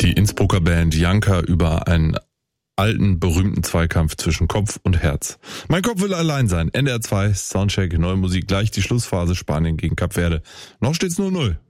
die Innsbrucker Band Janka über einen alten, berühmten Zweikampf zwischen Kopf und Herz. Mein Kopf will allein sein. NDR 2, Soundcheck, neue Musik, gleich die Schlussphase, Spanien gegen Kap Verde. Noch steht's 0-0.